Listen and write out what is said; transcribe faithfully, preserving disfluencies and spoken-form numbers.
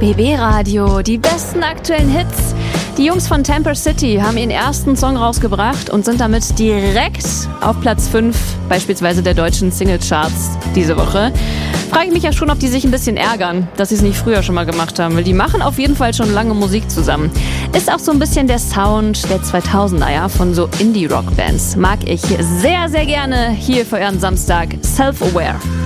B B Radio, die besten aktuellen Hits. Die Jungs von Temper City haben ihren ersten Song rausgebracht und sind damit direkt auf Platz fünf, beispielsweise der deutschen Singlecharts diese Woche. Frage ich mich ja schon, ob die sich ein bisschen ärgern, dass sie es nicht früher schon mal gemacht haben, weil die machen auf jeden Fall schon lange Musik zusammen. Ist auch so ein bisschen der Sound der zweitausender, ja, von so Indie-Rock-Bands. Mag ich sehr, sehr gerne hier für euren Samstag. Self-Aware.